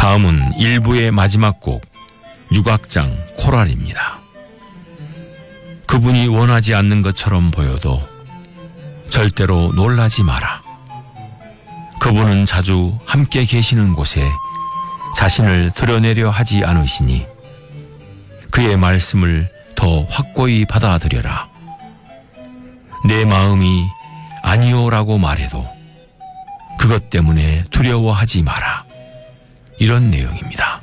다음은 1부의 마지막 곡 육악장 코랄입니다. 그분이 원하지 않는 것처럼 보여도 절대로 놀라지 마라. 그분은 자주 함께 계시는 곳에 자신을 드러내려 하지 않으시니 그의 말씀을 더 확고히 받아들여라. 내 마음이 아니오라고 말해도 그것 때문에 두려워하지 마라. 이런 내용입니다.